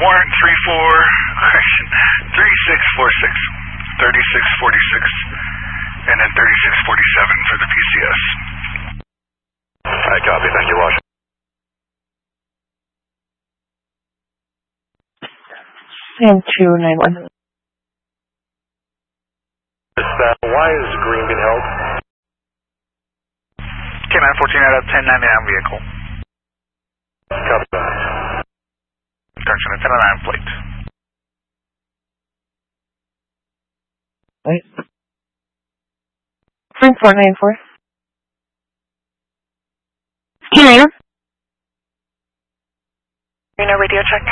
Warrant 3646, 3646, and then 3647 for the PCS. Alright, copy. Thank you, Washington. Sam 291. Why is Green being held? K9 14 out of 1099 vehicle. Copy that. Junction at 1009 plate. Wait. 3494. K9. Reno radio check.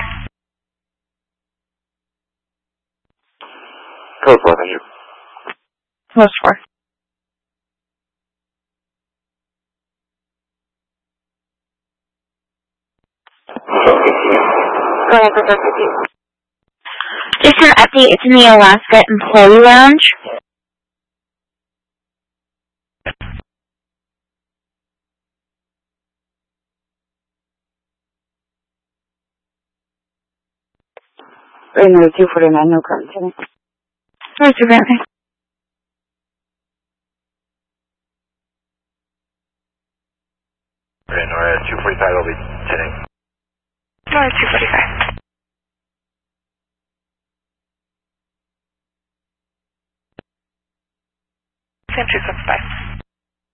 Code 4, thank you. Close 4. Go ahead, Professor. Just an update, it's in the Alaska Employee Lounge. Reno 249, no current today. Where's the grant? Reno 245, I'll be 10. No, 245.